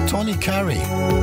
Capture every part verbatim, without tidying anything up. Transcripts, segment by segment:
Tony Carey.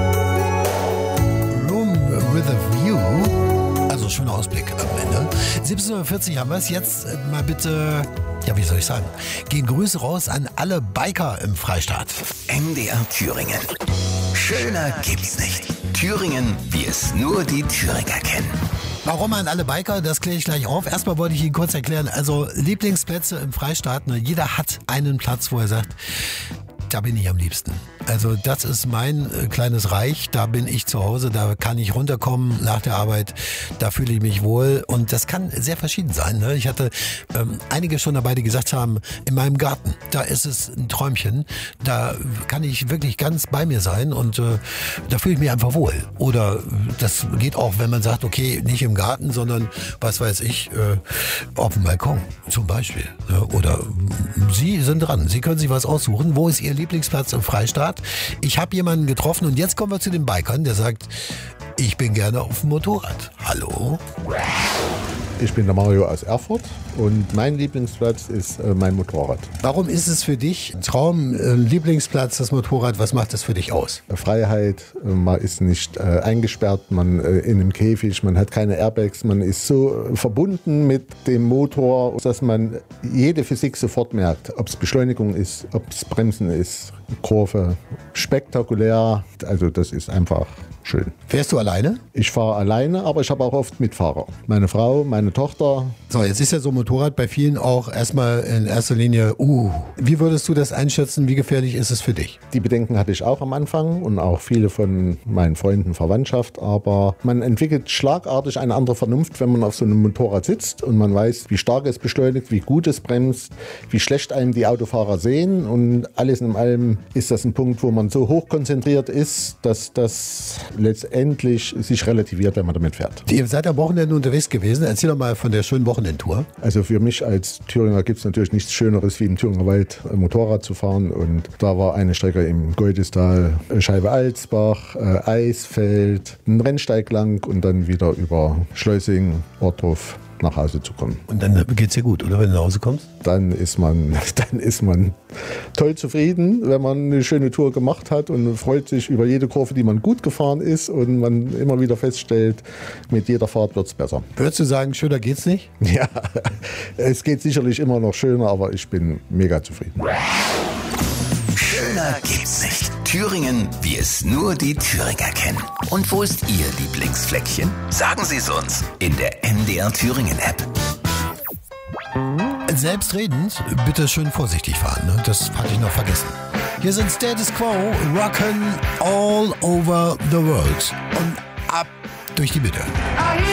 Room with a View. Also schöner Ausblick am Ende. siebzehn Uhr vierzig haben wir es. Jetzt mal bitte, ja wie soll ich sagen, gehen Grüße raus an alle Biker im Freistaat. M D R Thüringen. Schöner gibt's nicht. Thüringen, wie es nur die Thüringer kennen. Warum an alle Biker, das kläre ich gleich auf. Erstmal wollte ich Ihnen kurz erklären, also Lieblingsplätze im Freistaat, ne? Jeder hat einen Platz, wo er sagt, da bin ich am liebsten. Also das ist mein äh, kleines Reich, da bin ich zu Hause, da kann ich runterkommen nach der Arbeit, da fühle ich mich wohl und das kann sehr verschieden sein. Ne? Ich hatte ähm, einige schon dabei, die gesagt haben, in meinem Garten, da ist es ein Träumchen, da kann ich wirklich ganz bei mir sein und äh, da fühle ich mich einfach wohl. Oder das geht auch, wenn man sagt, okay, nicht im Garten, sondern was weiß ich, äh, auf dem Balkon zum Beispiel. Ne? Oder Sie sind dran, Sie können sich was aussuchen. Wo ist Ihr Lieblingsplatz im Freistaat? Ich habe jemanden getroffen und jetzt kommen wir zu den Bikern, der sagt, ich bin gerne auf dem Motorrad. Hallo? Ich bin der Mario aus Erfurt und mein Lieblingsplatz ist äh, mein Motorrad. Warum ist es für dich ein Traum, äh, Lieblingsplatz, das Motorrad? Was macht das für dich aus? Freiheit, äh, man ist nicht äh, eingesperrt, man äh, in einem Käfig, man hat keine Airbags, man ist so äh, verbunden mit dem Motor, dass man jede Physik sofort merkt, ob es Beschleunigung ist, ob es Bremsen ist, Kurve, spektakulär, also das ist einfach schön. Fährst du alleine? Ich fahre alleine, aber ich habe auch oft Mitfahrer. Meine Frau, meine Tochter. So, jetzt ist ja so ein Motorrad bei vielen auch erstmal in erster Linie, uh, wie würdest du das einschätzen? Wie gefährlich ist es für dich? Die Bedenken hatte ich auch am Anfang und auch viele von meinen Freunden, Verwandtschaft, aber man entwickelt schlagartig eine andere Vernunft, wenn man auf so einem Motorrad sitzt und man weiß, wie stark es beschleunigt, wie gut es bremst, wie schlecht einem die Autofahrer sehen und alles in allem ist das ein Punkt, wo man so hochkonzentriert ist, dass das letztendlich sich relativiert, wenn man damit fährt. Ihr seid am Wochenende unterwegs gewesen. Erzähl doch mal von der schönen Wochenendtour. Also für mich als Thüringer gibt es natürlich nichts Schöneres, wie im Thüringer Wald Motorrad zu fahren. Und da war eine Strecke im Goldestal, Scheibe-Alsbach, äh, Eisfeld, ein Rennsteig lang und dann wieder über Schleusing, Orthof nach Hause zu kommen. Und dann geht's dir gut, oder wenn du nach Hause kommst? Dann ist man, dann ist man toll zufrieden, wenn man eine schöne Tour gemacht hat und freut sich über jede Kurve, die man gut gefahren ist und man immer wieder feststellt, mit jeder Fahrt wird's besser. Würdest du sagen, schöner geht's nicht? Ja, es geht sicherlich immer noch schöner, aber ich bin mega zufrieden. Schöner gibt's nicht. Thüringen, wie es nur die Thüringer kennen. Und wo ist Ihr Lieblingsfleckchen? Sagen Sie es uns in der M D R Thüringen App. Selbstredend, bitte schön vorsichtig fahren, ne? Das hatte ich noch vergessen. Hier sind Status Quo, Rockin' all over the world. Und ab durch die Mitte.